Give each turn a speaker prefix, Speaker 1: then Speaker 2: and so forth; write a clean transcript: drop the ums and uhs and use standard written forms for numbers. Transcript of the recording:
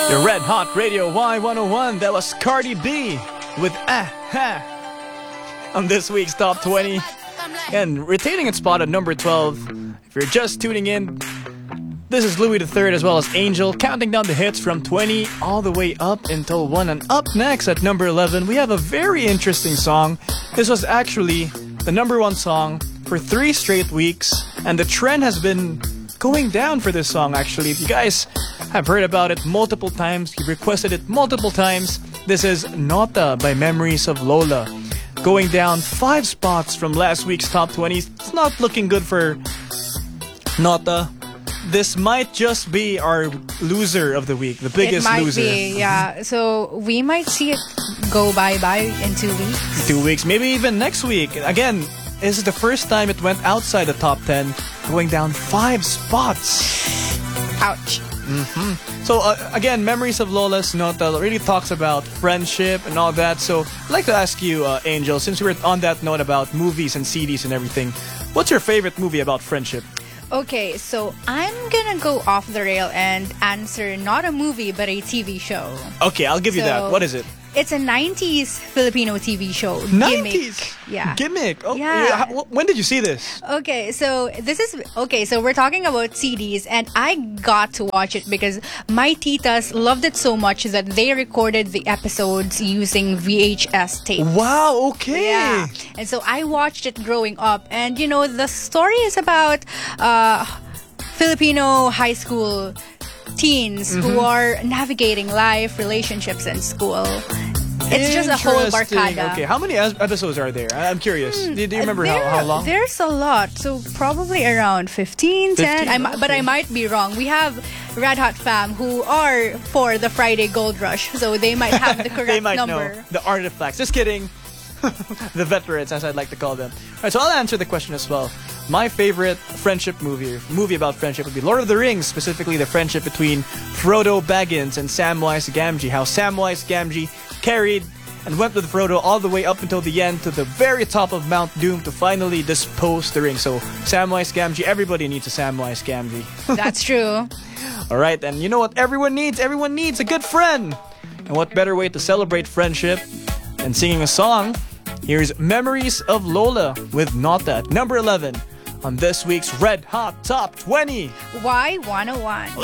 Speaker 1: Your Red Hot Radio Y101. That was Cardi B with Ha on this week's Top 20. And retaining its spot at number 12. If you're just tuning in, this is Louis III as well as Angel, counting down the hits from 20 all the way up until 1. And up next at number 11, we have a very interesting song. This was actually the number 1 song for 3 straight weeks, and the trend has been going down for this song actually. If you guys have heard about it multiple times, you requested it multiple times, this is Nota by Memories of Lola. Going down 5 spots from last week's Top 20. It's not looking good for Nota. This might just be our loser of the week, the biggest loser.
Speaker 2: It might be, yeah. So we might see it go bye-bye in 2 weeks.
Speaker 1: 2 weeks, maybe even next week. Again, this is the first time it went outside the top 10, going down 5 spots.
Speaker 2: Ouch.
Speaker 1: So again, Memories of Lola's Nota really talks about friendship and all that. So I'd like to ask you, Angel, since we were on that note about movies and CDs and everything, what's your favorite movie about friendship?
Speaker 2: Okay, so I'm gonna go off the rail and answer not a movie but a TV show.
Speaker 1: Okay, I'll give you that. What is it?
Speaker 2: It's a 90s Filipino TV show.
Speaker 1: 90s?
Speaker 2: Gimmick. Yeah.
Speaker 1: Gimmick? Oh,
Speaker 2: Yeah.
Speaker 1: When did you see this?
Speaker 2: Okay, so we're talking about CDs, and I got to watch it because my titas loved it so much that they recorded the episodes using VHS tapes.
Speaker 1: Wow, okay.
Speaker 2: Yeah. And so I watched it growing up, and you know, the story is about Filipino high school teens who are navigating life, relationships, and school. It's just a whole barkada.
Speaker 1: Okay, how many episodes are there? I'm curious. Do you remember how long?
Speaker 2: There's a lot. So probably around 15, 10. But I might be wrong. We have Red Hot fam who are for the Friday Gold Rush. So they might have the correct
Speaker 1: they might
Speaker 2: number.
Speaker 1: know the artifacts. Just kidding. The veterans, as I'd like to call them. Alright, so I'll answer the question as well. My favorite friendship movie about friendship would be Lord of the Rings, specifically the friendship between Frodo Baggins and Samwise Gamgee. How Samwise Gamgee carried and went with Frodo all the way up until the end to the very top of Mount Doom to finally dispose the ring. So Samwise Gamgee, everybody needs a Samwise Gamgee.
Speaker 2: That's true.
Speaker 1: Alright, and you know what everyone needs? Everyone needs a good friend. And what better way to celebrate friendship than singing a song? Here's Memories of Lola with Nota at number 11 on this week's Red Hot Top 20.
Speaker 2: Y101.